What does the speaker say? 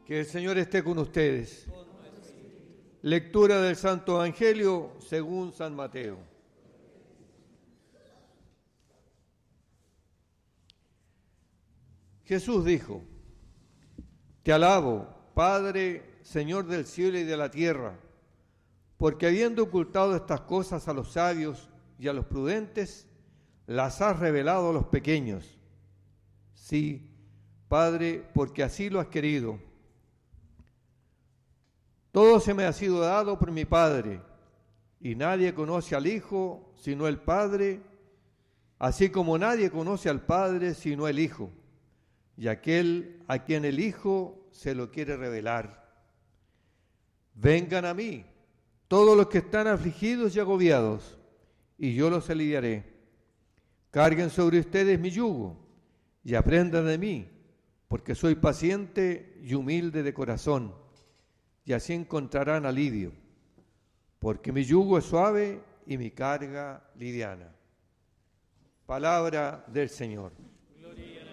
Que el Señor esté con ustedes. Lectura del Santo Evangelio según San Mateo. Jesús dijo: Te alabo, Padre, Señor del cielo y de la tierra, porque habiendo ocultado estas cosas a los sabios y a los prudentes, las has revelado a los pequeños. Sí, Padre, porque así lo has querido. Todo se me ha sido dado por mi Padre, y nadie conoce al Hijo sino el Padre, así como nadie conoce al Padre sino el Hijo, y aquel a quien el Hijo se lo quiere revelar. Vengan a mí, todos los que están afligidos y agobiados, y yo los aliviaré. Carguen sobre ustedes mi yugo, y aprendan de mí, porque soy paciente y humilde de corazón, y así encontrarán alivio, porque mi yugo es suave y mi carga liviana. Palabra del Señor.